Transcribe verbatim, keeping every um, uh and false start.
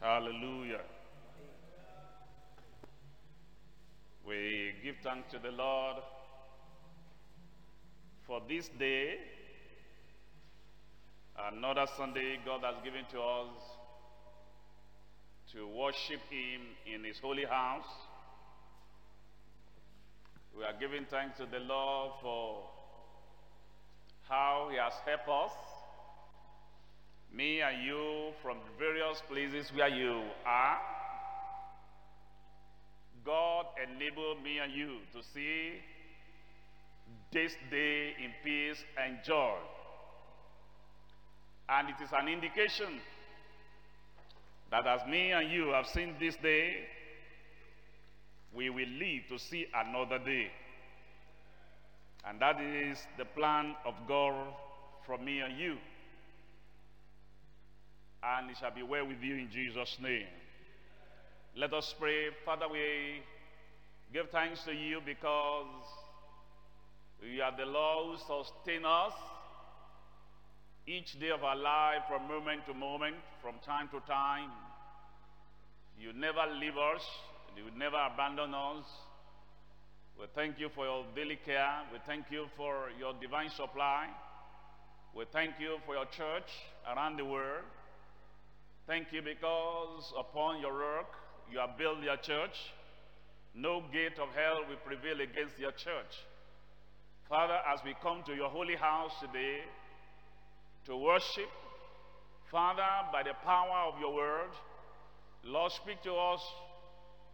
Hallelujah. We give thanks to the Lord for this day, another Sunday God has given to us to worship Him in His holy house. We are giving thanks to the Lord for how He has helped us, me and you, from various places where you are. God enabled me and you to see this day in peace and joy. And it is an indication that as me and you have seen this day, we will live to see another day. And that is the plan of God for me and you. And it shall be well with you in Jesus' name. Let us pray. Father, we give thanks to you because you are the Lord who sustains us each day of our life from moment to moment, from time to time. You never leave us. You will never abandon us. We thank you for your daily care. We thank you for your divine supply. We thank you for your church around the world. Thank you because upon your rock you have built your church. No gate of hell will prevail against your church. Father, as we come to your holy house today to worship, Father, by the power of your word, Lord, speak to us